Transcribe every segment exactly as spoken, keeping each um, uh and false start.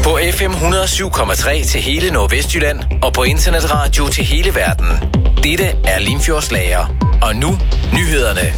På F M et hundrede og syv komma tre til hele Nordvestjylland og på internetradio til hele verden. Dette er Limfjordslager. Og nu nyhederne.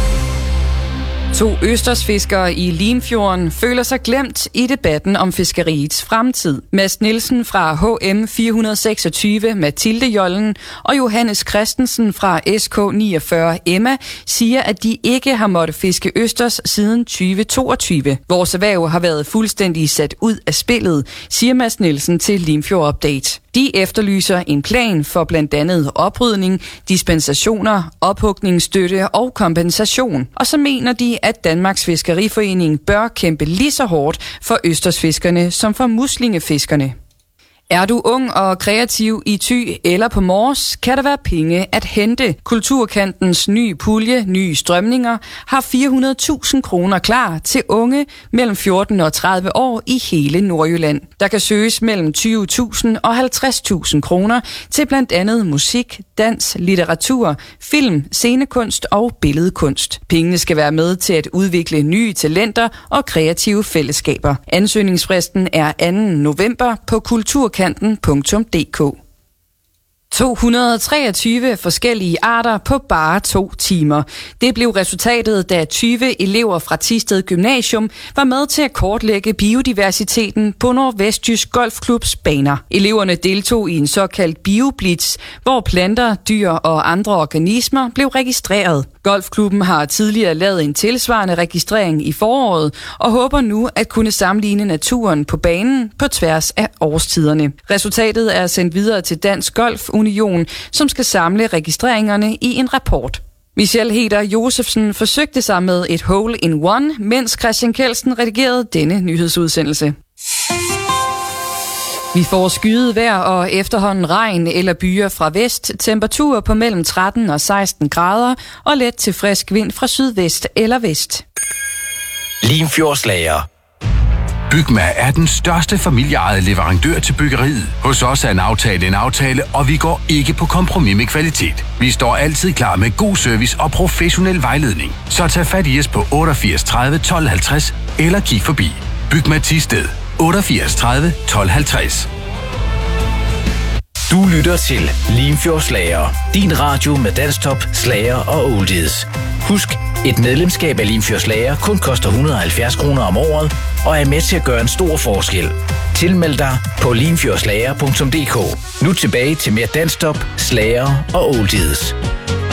To østersfiskere i Limfjorden føler sig glemt i debatten om fiskeriets fremtid. Mads Nielsen fra H M fire hundrede og seksogtyve Mathilde-jollen og Johannes Christensen fra S K niogfyrre Emma siger, at de ikke har måttet fiske østers siden tyve toogtyve. Vores erhverv har været fuldstændig sat ud af spillet, siger Mads Nielsen til Limfjord Update. De efterlyser en plan for blandt andet oprydning, dispensationer, ophugningsstøtte og kompensation. Og så mener de, at Danmarks Fiskeriforening bør kæmpe lige så hårdt for østersfiskerne som for muslingefiskerne. Er du ung og kreativ i Thy eller på Mors, kan der være penge at hente. Kulturkantens nye pulje, Nye Strømninger, har fire hundrede tusind kroner klar til unge mellem fjorten og tredive år i hele Nordjylland. Der kan søges mellem tyve tusind og halvtreds tusind kroner til blandt andet musik, dans, litteratur, film, scenekunst og billedkunst. Pengene skal være med til at udvikle nye talenter og kreative fællesskaber. Ansøgningsfristen er anden november på kulturkanten punktum d k. to hundrede og treogtyve forskellige arter på bare to timer. Det blev resultatet, da tyve elever fra Thisted Gymnasium var med til at kortlægge biodiversiteten på Nordvestjysk Golfklubs baner. Eleverne deltog i en såkaldt bioblitz, hvor planter, dyr og andre organismer blev registreret. Golfklubben har tidligere lavet en tilsvarende registrering i foråret og håber nu at kunne sammenligne naturen på banen på tværs af årstiderne. Resultatet er sendt videre til Dansk Golf Union, som skal samle registreringerne i en rapport. Michelle Heder Josefsen forsøgte sig med et hole in one, mens Christian Kelsen redigerede denne nyhedsudsendelse. Vi får skyet vejr og efterhånden regn eller byer fra vest, temperaturer på mellem tretten og seksten grader og let til frisk vind fra sydvest eller vest. Limfjordslager. Bygma er den største familieejede leverandør til byggeriet. Hos os er en aftale en aftale, og vi går ikke på kompromis med kvalitet. Vi står altid klar med god service og professionel vejledning. Så tag fat i os på otteogfirs tredive tolv halvtreds eller kig forbi. Bygma Thisted otteogfirs tredive tolv halvtreds. Du lytter til Limfjordslager. Din radio med dansktop, slager og oldies. Husk, et medlemskab af Limfjordslager kun koster et hundrede og halvfjerds kroner om året og er med til at gøre en stor forskel. Tilmeld dig på limfjordslager punktum d k. Nu tilbage til mere dansktop, slager og oldies.